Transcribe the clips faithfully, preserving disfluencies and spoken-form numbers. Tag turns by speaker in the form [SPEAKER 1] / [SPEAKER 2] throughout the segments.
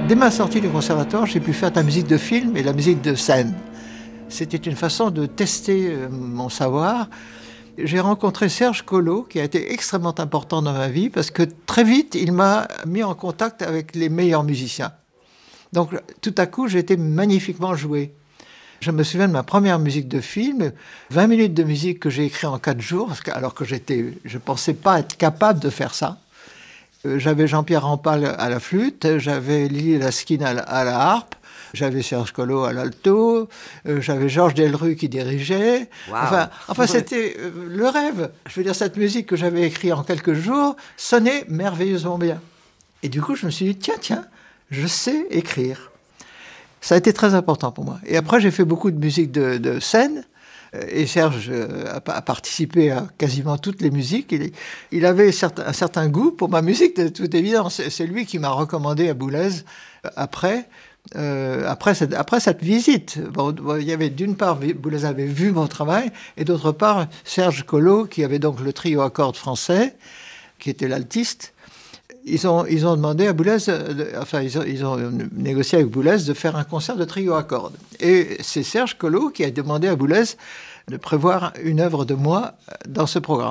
[SPEAKER 1] Dès ma sortie du conservatoire, j'ai pu faire de la musique de film et de la musique de scène. C'était une façon de tester mon savoir. J'ai rencontré Serge Collot, qui a été extrêmement important dans ma vie, parce que très vite, il m'a mis en contact avec les meilleurs musiciens. Donc, tout à coup, j'ai été magnifiquement joué. Je me souviens de ma première musique de film, vingt minutes de musique que j'ai écrite en quatre jours, alors que j'étais, je ne pensais pas être capable de faire ça. J'avais Jean-Pierre Rampal à la flûte, j'avais Lily Laskin à la, à la harpe, j'avais Serge Collot à l'alto, euh, j'avais Georges Delru qui dirigeait. Wow. Enfin, enfin c'était euh, le rêve. Je veux dire, cette musique que j'avais écrite en quelques jours sonnait merveilleusement bien. Et du coup, je me suis dit, tiens, tiens, je sais écrire. Ça a été très important pour moi. Et après, j'ai fait beaucoup de musique de, de scène. Et Serge a participé à quasiment toutes les musiques. Il, il avait un certain goût pour ma musique, de toute évidence. C'est lui qui m'a recommandé à Boulez après, euh, après, cette, après cette visite. Bon, il y avait d'une part, Boulez avait vu mon travail, et d'autre part, Serge Collot, qui avait donc le trio à cordes français, qui était l'altiste. Ils ont, ils ont demandé à Boulez, de, enfin, ils ont, ils ont négocié avec Boulez de faire un concert de trio à cordes. Et c'est Serge Collot qui a demandé à Boulez de prévoir une œuvre de moi dans ce programme.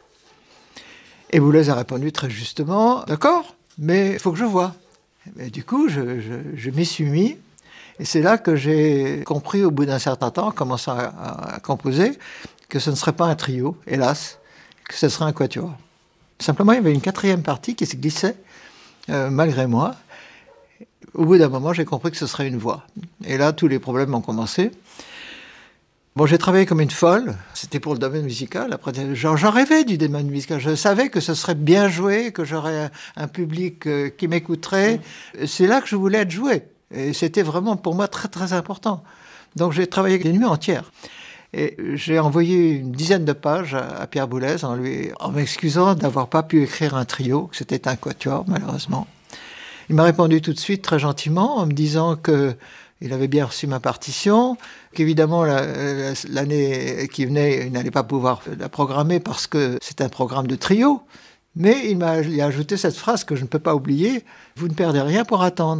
[SPEAKER 1] Et Boulez a répondu très justement, d'accord, mais il faut que je voie. Et du coup, je, je, je m'y suis mis. Et c'est là que j'ai compris, au bout d'un certain temps, en commençant à, à composer, que ce ne serait pas un trio, hélas, que ce serait un quatuor. Simplement, il y avait une quatrième partie qui se glissait, euh, malgré moi. Au bout d'un moment, j'ai compris que ce serait une voix. Et là, tous les problèmes ont commencé. Bon, j'ai travaillé comme une folle. C'était pour le domaine musical. Après, j'en, j'en rêvais du domaine musical. Je savais que ce serait bien joué, que j'aurais un, un public euh, qui m'écouterait. Mmh. C'est là que je voulais être joué. Et c'était vraiment, pour moi, très, très important. Donc, j'ai travaillé les nuits entières. Et j'ai envoyé une dizaine de pages à Pierre Boulez en, lui, en m'excusant d'avoir pas pu écrire un trio, que c'était un quatuor, malheureusement. Il m'a répondu tout de suite, très gentiment, en me disant qu'il avait bien reçu ma partition, qu'évidemment, la, la, l'année qui venait, il n'allait pas pouvoir la programmer parce que c'est un programme de trio. Mais il m'a il a ajouté cette phrase que je ne peux pas oublier, « Vous ne perdez rien pour attendre ».